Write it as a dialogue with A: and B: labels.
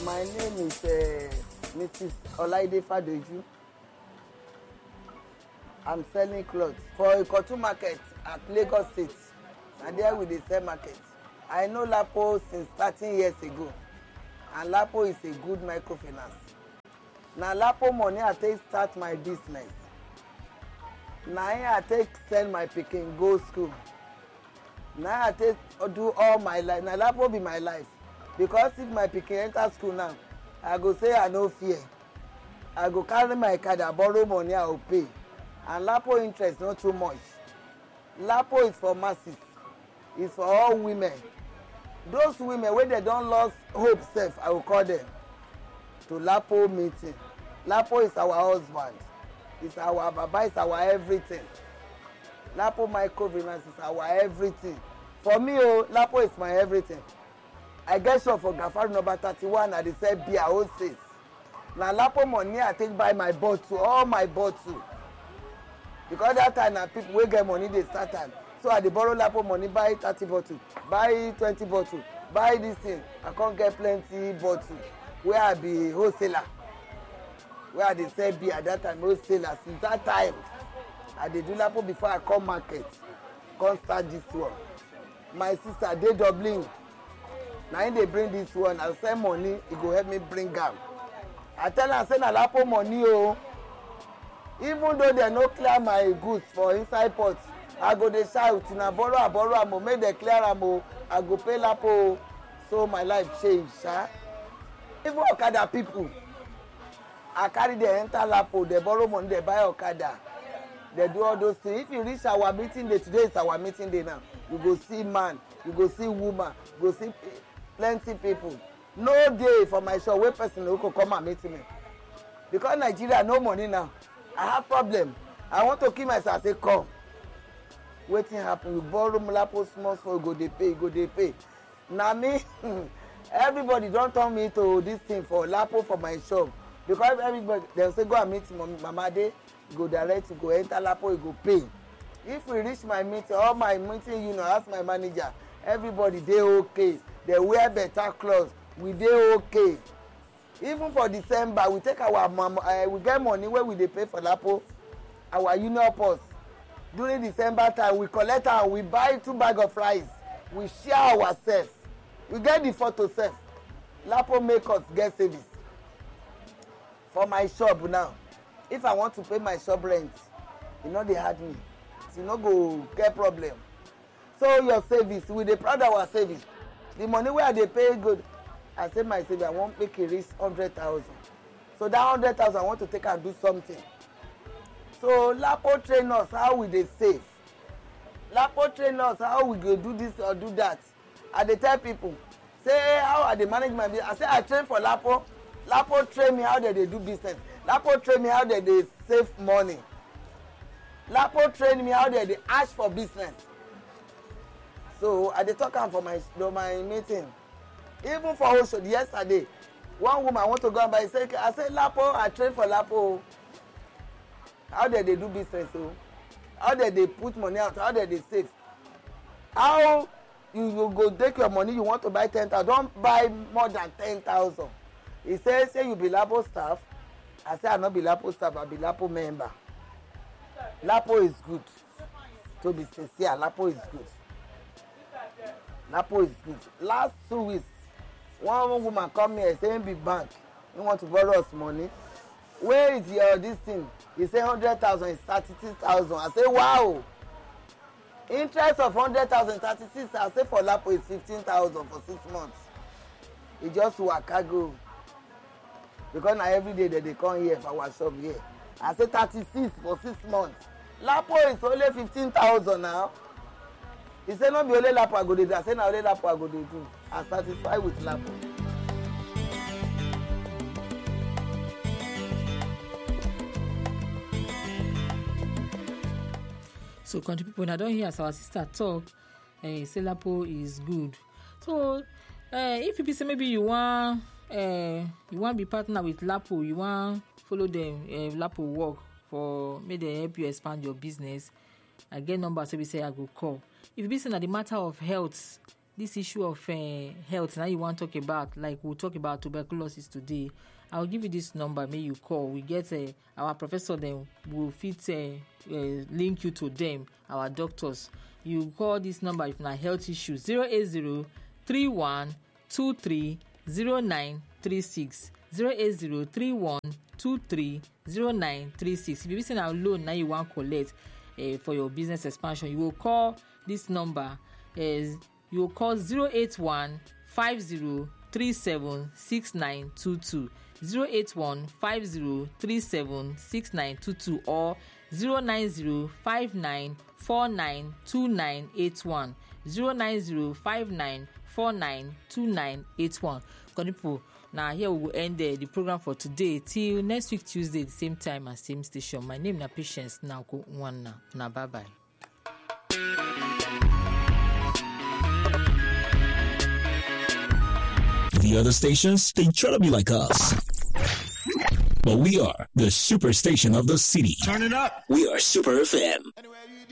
A: My name is Mrs. Olaide Fadoju. I'm selling clothes for Ikotu market at Lagos State. And there we dey sell market. I know Lapo since 13 years ago. And Lapo is a good microfinance. Now Lapo money I take start my business. Now I take send my pikin go school. Now I take do all my life. Now Lapo be my life. Because if my pikin enter school now, I go say I no fear. I go carry my card, I borrow money, I will pay. And Lapo interest not too much. Lapo is for masses. It's for all women. Those women when they don't lose hope self, I will call them to Lapo meeting. Lapo is our husband. It's our baba, it's our everything. Lapo microfinance is our everything. For me, Lapo is my everything. I get shop for Gafari number 31 and they say beer wholesale. Now Lapo money I take buy my bottle, all my bottle. Because that time na people wey get money dey start am. So I dey borrow Lapo money buy 30 bottle, buy 20 bottle, buy this thing. I can't get plenty bottle. Where I be wholesaler. Where I dey sell beer at that time wholesaler. Since that time, I dey do Lapo before I come market. Come start this one. My sister dey Dublin. Na him dey bring this one. I send money, e go help me bring am. I tell am say na Lapo money o. Even though they no clear my goods for inside pot, I go dey shout na borrow am o, make dem clear am o. I go pay Lapo o. So my life change, sha. Even Okada people, I carry them enter Lapo, they borrow money, they buy Okada. They do all those things. If you reach our meeting day, today is our meeting day now. You go see man, you go see woman, you go see plenty people. No day for my shop where person who could come and meet me. Because Nigeria no money now. I have problem. I want to kill myself. I say come. Wetin happen? You borrow Lapo small go dey pay. Now me, everybody don't turn me to this thing for Lapo for my shop. Because everybody they say go and meet Mama Day, go direct, you go enter Lapo, you go pay. If we reach my meeting, all my meeting, ask my manager, everybody they okay. They wear better clothes. We dey okay. Even for December, we take our we get money where we dey pay for Lapo, our union post. During December time, we collect and we buy 2 bags of rice. We share ourselves. We get the photo self. Lapo make us get service. For my shop now, if I want to pay my shop rent, they hard me. You no go get problem. So your service, we dey proud of our service. The money where they pay good, I say my savings, I want make it reach 100,000. So that 100,000, I want to take and do something. So Lapo train us how we dey save. Lapo train us how we go do this or do that. I dey tell people, say how I dey manage my business. I say I train for Lapo. Lapo train me how they do business. Lapo train me how they save money. Lapo train me how they ask for business. So I dey talk am for my meeting. Even for also yesterday, one woman want to go and buy. I say Lapo, I train for Lapo. How they do business? So how they put money out? How they save? How you go take your money? You want to buy 10,000? Don't buy more than 10,000. He says, say you be Lapo staff. I say I not be Lapo staff. I be Lapo member. Lapo is good. To be sincere, Lapo is good. Lapo is good. Last 2 weeks, one woman come here saying big bank. He want to borrow us money. Where is your this thing? He say 100,000 is 36,000. I say wow. Interest of 100,000 36. I say for Lapo is 15,000 for 6 months. He just waka go. Because now every day that they come here for our shop here. I say 36 for 6 months. Lapo is only 15,000 now. He say not be only Lapo I go dey do. I say na only Lapo I go dey do. I'm satisfied with Lapo.
B: So country people, I don't hear as our sister talk. Say Lapo is good. So if you say maybe you want be partner with Lapo, you want follow them Lapo work for make they help you expand your business. I get number so we say I go call. If you be saying that the matter of health, this issue of health now you want to talk about, like we'll talk about tuberculosis today, I'll give you this number, may you call. We get our professor, then will fit link you to them, our doctors. You call this number if not health issue, 080-3123-0936, 080-3123-0936. If you're missing our loan now you want to collect for your business expansion, you will call this number. You will call 081-5037-6922, 081-5037-6922, or 090-5949-2981, 090-5949-2981. People, now here we will end the program for today till next week Tuesday, the same time and same station. My name is Patience. Now go one now. Bye bye.
C: The other stations, they try to be like us. But we are the super station of the city.
D: Turn it up.
C: We are Super FM.
D: Anyway.